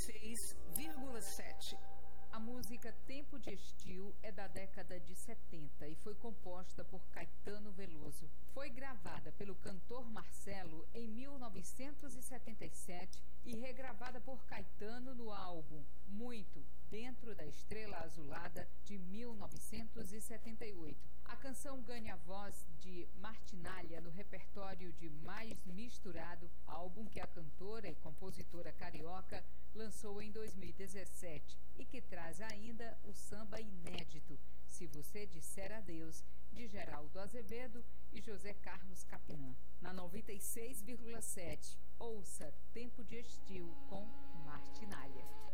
96,7. A música Tempo de Estio é da década de 70 e foi composta por Caetano Veloso. Foi gravada pelo cantor Marcelo em 1977 e regravada por Caetano no álbum Muito, Dentro da Estrela Azulada, de 1978. A canção ganha a voz de Martinália no repertório de Mais Misturado, álbum que a cantora e compositora carioca lançou em 2017 e que traz ainda o samba inédito Se Você Disser Adeus, de Geraldo Azevedo e José Carlos Capinã. Na 96,7, ouça Tempo de Estio com Martinália.